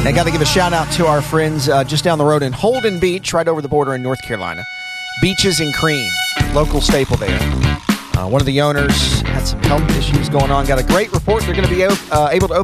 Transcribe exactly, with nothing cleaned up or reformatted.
And I got to give a shout out to our friends uh, just down the road in Holden Beach, right over the border in North Carolina. Beaches and Cream, local staple there. Uh, one of the owners had some health issues going on. Got a great report. They're going to be uh, able to open